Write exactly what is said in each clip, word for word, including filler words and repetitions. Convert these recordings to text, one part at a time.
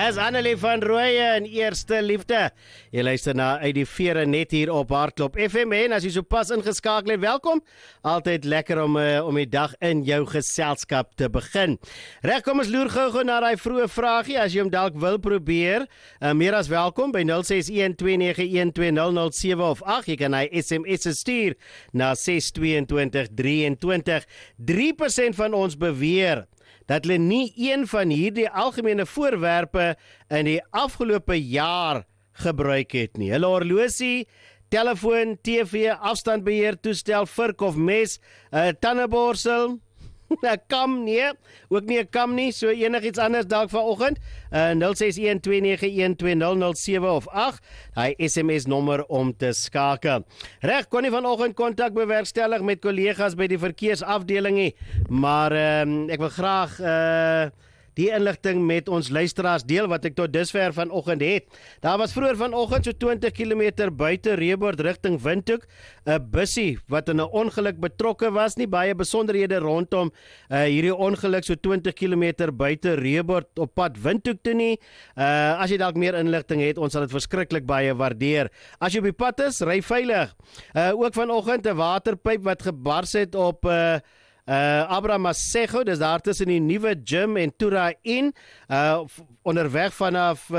Dis Annelie van Rooyen in Eerste Liefde. Jy luister na uit die vere net hier op Hardklop F M en as jy so pas ingeskakel het, welkom. Altyd lekker om uh, om die dag in jou geselskap te begin. Reg, kom ons loer gou-gou na daai vroeë vraagie as jy hom dalk wil probeer. Uh, meer as welkom by nul ses een twee nege een twee nul nul sewe of agt. Jy kan hy S M S stuur na ses twee twee drie twee. drie persent van ons beweer dat hulle nie een van hierdie algemene voorwerpe in die afgelope jaar gebruik het nie. Hulle horlosie, telefoon, T V, afstandbeheer, toestel, vurk of mes, 'n tandeborsel, 'n kam nee, ook nie 'n kam nie, so enigiets anders dalk vanoggend. Uh, nul ses een twee nege een twee nul nul sewe of agt, hy S M S nommer om te skakel. Reg, kon nie vanoggend kontak bewerkstellig met kollegas by die verkeersafdeling nie, maar uh, ek wil graag uh, die inligting met ons luisteraars deel wat ek tot dusver vanoggend het. Daar was vroeër vanoggend so twintig kilometer buite Rooiboort rigting Windhoek 'n bussie wat in 'n ongeluk betrokke was, nie baie besonderhede rondom uh, hierdie ongeluk so twintig kilometer buite Rooiboort op pad Windhoek toe nie. Uh, as jy dalk meer inligting het, ons sal dit verskriklik baie waardeer. As jy op die pad is, ry veilig. Uh, ook vanoggend 'n waterpyp wat gebars het op uh, Uh, Abraham Masego, dis daar tussen die nuwe gym en Tura in, uh, onderweg vanaf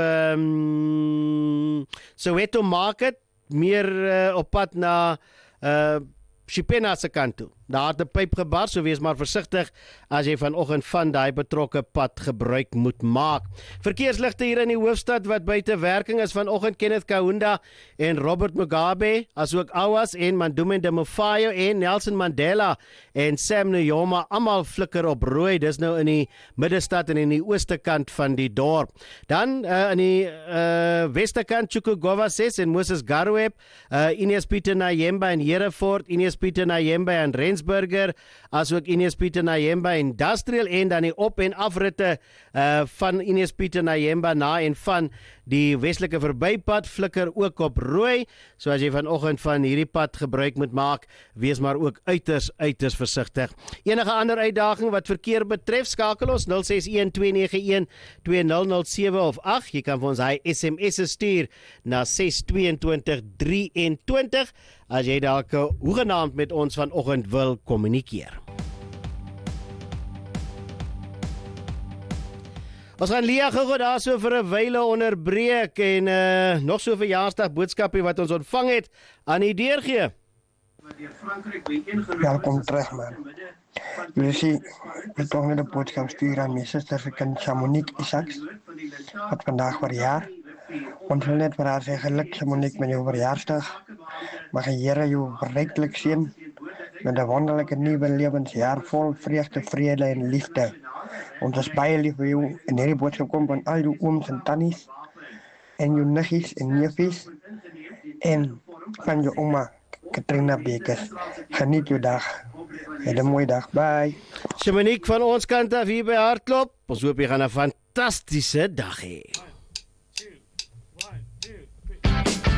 um, Soweto Market, meer uh, op pad na uh, Chipena se kant toe. Daar het 'n pyp gebars, so wees maar versigtig as jy vanoggend van daai betrokke pad gebruik moet maak. Verkeersligte hier in die hoofstad wat buite werking is vanoggend, Kenneth Kaunda en Robert Mugabe, asook Awas en Mandume de Mofayo en Nelson Mandela en Sam Nujoma, almal flikker op rooi. Dis nou in die middestad en in die ooste kant van die dorp. Dan uh, in die uh, weste kant, Chukugova ses en Moses Garweb, uh, Ines Pieter Nayemba en Hereford, Ines Pieter Nayemba en Rens Burger, as ook Ines Pieter Nayemba Industrial en dan die op- en afritte uh, van Ines Pieter Nayemba na en van die westelike verbypad flikker ook op rooi. So as jy vanoggend van hierdie pad gebruik moet maak, wees maar ook uiters uiters versigtig. Enige ander uitdaging wat verkeer betref, skakel ons nul ses een twee nege een twee nul nul sewe of agt. Jy kan vir ons hy S M S stuur na ses twee twee drie twee as jy dalk hoegenaamd met ons vanoggend wil kommunikeer. Ons gaan Lia gou daar so vir 'n wyle onderbreek en uh, nog so 'n verjaarsdag boodskapie wat ons ontvang het aan die deur gee. Welkom terug man. Jy sien, ek het nog 'n boodskap stuur aan my suster se kind Monique Isaacs wat vandag verjaar. Ons wil net vir haar sê geluk Monique met jou verjaarsdag. Mag die Here jou ryklik seën met 'n wonderlike nuwe lewensjaar vol vreugde, vrede en liefde. Ons is baie lief vir jou en hierdie boodskap kom van al jou ooms en tannies en jou niggies en neefies en van jou oma Katrina Bekes. Geniet jou dag. Het 'n mooi dag. Bye. Monique van ons kant af hier by Hardklop. Ons hoop jy gaan 'n fantastiese dag hê.